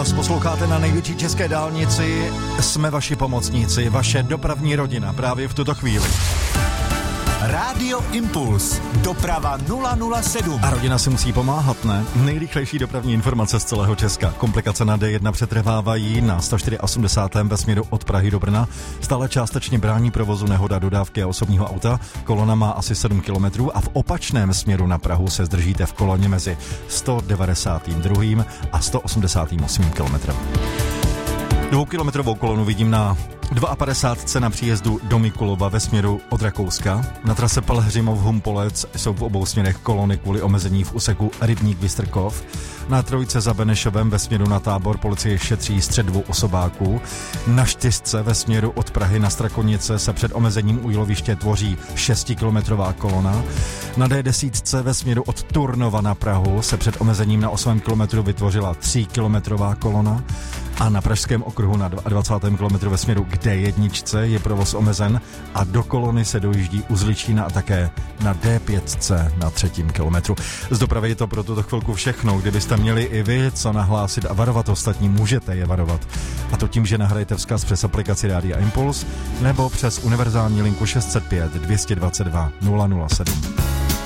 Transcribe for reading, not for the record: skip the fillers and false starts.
nás posloucháte na největší české dálnici. Jsme vaši pomocníci, vaše dopravní rodina právě v tuto chvíli. Rádio Impuls. Doprava 007. A rodina si musí pomáhat, ne? Nejrychlejší dopravní informace z celého Česka. Komplikace na D1 přetrvávají na 184 ve směru od Prahy do Brna. Stále částečně brání provozu nehoda dodávky a osobního auta. Kolona má asi 7 km a v opačném směru na Prahu se zdržíte v koloně mezi 192. a 188. kilometrem. 2kilometrovou kolonu vidím na 52 na příjezdu do Mikulova ve směru od Rakouska. Na trase Pelhřimov-Humpolec jsou v obou směrech kolony kvůli omezení v úseku Rybník-Vystrkov. Na trojce za Benešovem ve směru na Tábor policie šetří střet 2 osobáků. Na 4 ve směru od Prahy na Strakonice se před omezením u jíloviště tvoří 6kilometrová kolona. Na D10 ve směru od Turnova na Prahu se před omezením na 8 kilometru vytvořila 3kilometrová kolona. A na Pražském okruhu na 22. kilometru ve směru k D1 je provoz omezen a do kolony se dojíždí u Zličína a také na D5 na 3. kilometru. Z dopravy je to pro tuto chvilku všechno. Kdybyste měli i vy co nahlásit a varovat ostatní, můžete je varovat. A to tím, že nahrajete vzkaz přes aplikaci Rádia Impuls nebo přes univerzální linku 605 222 007.